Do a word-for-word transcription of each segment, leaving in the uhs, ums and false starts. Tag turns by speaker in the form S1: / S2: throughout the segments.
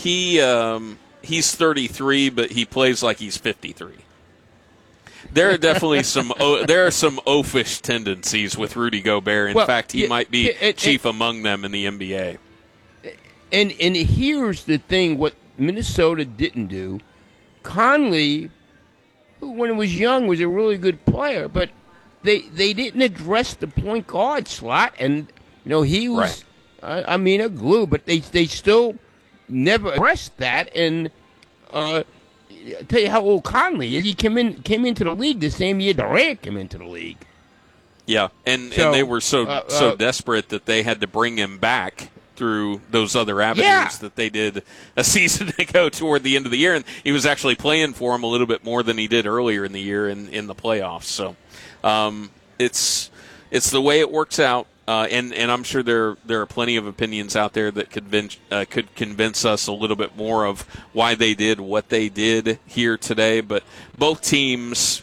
S1: he um, he's thirty-three, but he plays like he's fifty-three. There are definitely some there are some oafish tendencies with Rudy Gobert. In
S2: well,
S1: fact, he
S2: yeah,
S1: might be
S2: it, it,
S1: chief
S2: it,
S1: among them in the N B A.
S2: And and here's the thing: what Minnesota didn't do, Conley, who when he was young was a really good player, but they they didn't address the point guard slot, and you know he was,
S1: right.
S2: I, I mean, a glue, but they they still never addressed that. And uh, I'll tell you how old Conley is. He came in came into the league the same year Durant came into the league.
S1: Yeah, and,
S2: so,
S1: and they were so
S2: uh,
S1: so
S2: uh,
S1: desperate that they had to bring him back through those other avenues
S2: yeah.
S1: that they did a season ago toward the end of the year, and he was actually playing for him a little bit more than he did earlier in the year in, in the playoffs. So um, it's it's the way it works out, uh, and and I'm sure there there are plenty of opinions out there that could convince, uh, could convince us a little bit more of why they did what they did here today. But both teams,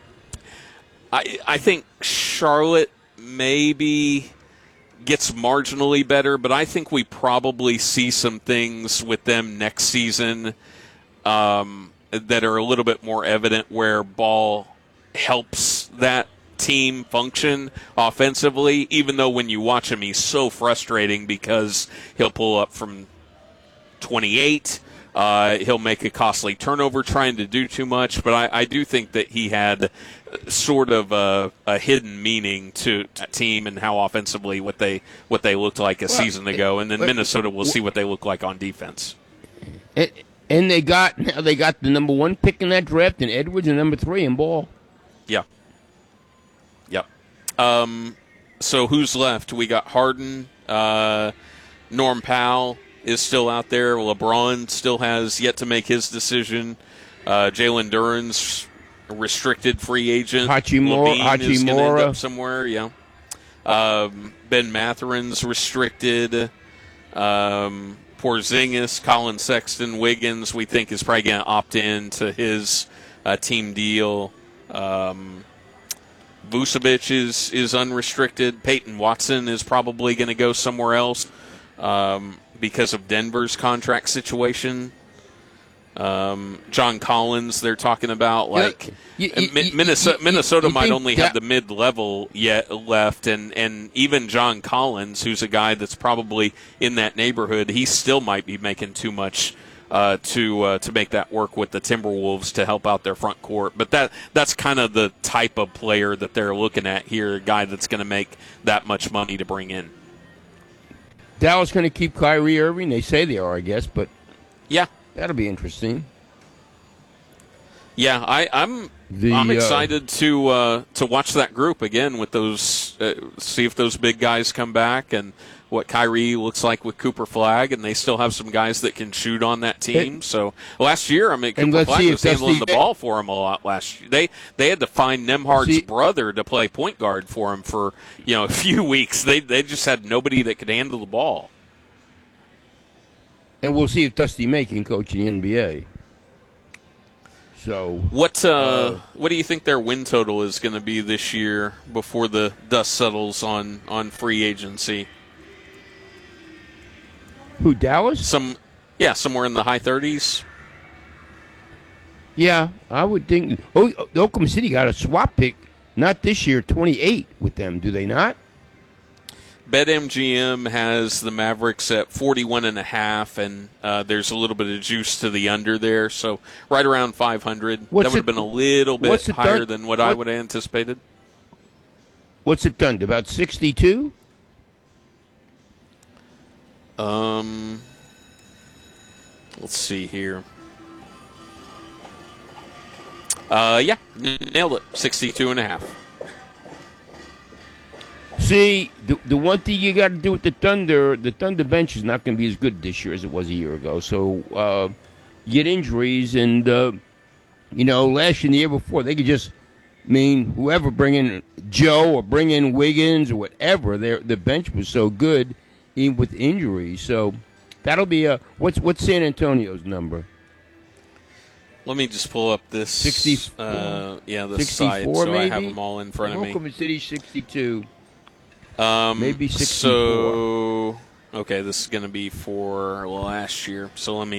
S1: I I think Charlotte maybe gets marginally better, but I think we probably see some things with them next season um, that are a little bit more evident where Ball helps that team function offensively, even though when you watch him, he's so frustrating because he'll pull up from twenty-eight. Uh, he'll make a costly turnover trying to do too much, but I, I do think that he had sort of a, a hidden meaning to the team and how offensively what they what they looked like a well, season ago, and then Minnesota will see what they look like on defense.
S2: And, and they got now they got the number one pick in that draft, and Edwards, and number three in Ball.
S1: Yeah. Yep. Um, so who's left? We got Harden, uh, Norm Powell is still out there. LeBron still has yet to make his decision. Uh, Jalen Duren's restricted free agent.
S2: Hachimura,
S1: Levine is going to end
S2: Hachimura.
S1: up somewhere. Yeah. Um, Ben Matherin's restricted. Um, Porzingis, Colin Sexton, Wiggins, we think is probably going to opt in to his uh, team deal. Um, Vucevic is is unrestricted. Peyton Watson is probably going to go somewhere else um, because of Denver's contract situation. Um, John Collins, they're talking about like
S2: you, you, you,
S1: Minnesota.
S2: you,
S1: Minnesota
S2: you
S1: might only
S2: that,
S1: have the mid level yet left, and and even John Collins, who's a guy that's probably in that neighborhood, he still might be making too much uh, to uh, to make that work with the Timberwolves to help out their front court. But that that's kind of the type of player that they're looking at here, a guy that's going to make that much money to bring in.
S2: Dallas going to keep Kyrie Irving? They say they are, I guess, but
S1: yeah.
S2: That'll be interesting.
S1: Yeah, I, I'm
S2: the,
S1: I'm
S2: uh,
S1: excited to uh, to watch that group again with those. Uh, see if those big guys come back and what Kyrie looks like with Cooper Flagg, and they still have some guys that can shoot on that team.
S2: And,
S1: so last year, I mean, Cooper Flagg was handling the ball for him a lot last year. They they had to find Nemhard's
S2: see,
S1: brother to play point guard for him for you know a few weeks. They they just had nobody that could handle the ball.
S2: And we'll see if Dusty May can coach in the N B A. So
S1: what uh,
S2: uh,
S1: what do you think their win total is going to be this year before the dust settles on, on free agency?
S2: Who, Dallas?
S1: Some, yeah, somewhere in the high thirties.
S2: Yeah, I would think. Oh, Oklahoma City got a swap pick, not this year, twenty-eight with them, do they not?
S1: BetMGM has the Mavericks at forty-one and a half, and uh, there's a little bit of juice to the under there, so right around five hundred.
S2: What's
S1: that would have been a little bit higher
S2: done,
S1: than what,
S2: what
S1: I would have anticipated.
S2: What's it done to? About sixty-two?
S1: Um, let's see here. Uh, yeah, nailed it. sixty-two and a half.
S2: See, the the one thing you got to do with the Thunder, the Thunder bench is not going to be as good this year as it was a year ago. So uh, you get injuries, and uh, you know, last year and the year before, they could just, I mean, whoever bring in Joe or bring in Wiggins or whatever, their the bench was so good, even with injuries. So that'll be a what's what's San Antonio's number?
S1: Let me just pull up this
S2: sixty-four,
S1: uh, yeah, the site,
S2: sixty-four
S1: so
S2: maybe?
S1: I have them all in front of me.
S2: Oklahoma City sixty-two.
S1: Um,
S2: Maybe sixty-four.
S1: So, okay, this is going to be for last year. So let me